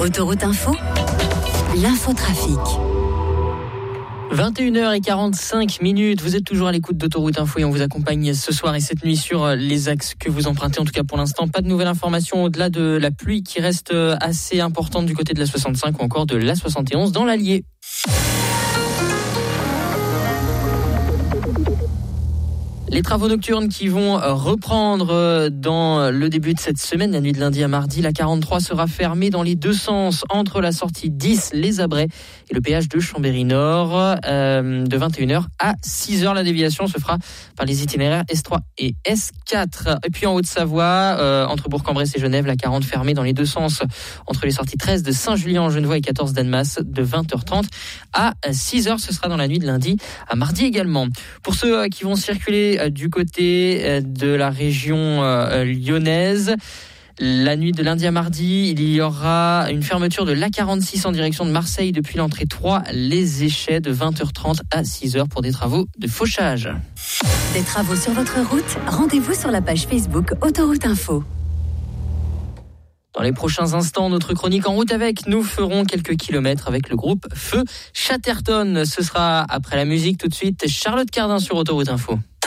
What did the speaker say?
Autoroute Info, l'infotrafic. 21h45, vous êtes toujours à l'écoute d'Autoroute Info et on vous accompagne ce soir et cette nuit sur les axes que vous empruntez. En tout cas pour l'instant, pas de nouvelles informations au-delà de la pluie qui reste assez importante du côté de la 65 ou encore de la 71 dans l'Allier. Les travaux nocturnes qui vont reprendre dans le début de cette semaine, la nuit de lundi à mardi, la 43 sera fermée dans les deux sens entre la sortie 10, les Abrets et le péage de Chambéry-Nord de 21h à 6h. La déviation se fera par les itinéraires S3 et S4. Et puis en Haute-Savoie, entre Bourg-en-Bresse et Genève, la 40 fermée dans les deux sens entre les sorties 13 de Saint-Julien-en-Genevois et 14 d'Annemasse de 20h30 à 6h. Ce sera dans la nuit de lundi à mardi également. Pour ceux qui vont circuler du côté de la région lyonnaise, la nuit de lundi à mardi, il y aura une fermeture de l'A46 en direction de Marseille depuis l'entrée 3, les Échets de 20h30 à 6h pour des travaux de fauchage. Des travaux sur votre route, rendez-vous sur la page Facebook Autoroute Info. Dans les prochains instants, notre chronique En route avec, nous ferons quelques kilomètres avec le groupe Feu Chatterton. Ce sera après la musique tout de suite, Charlotte Cardin sur Autoroute Info.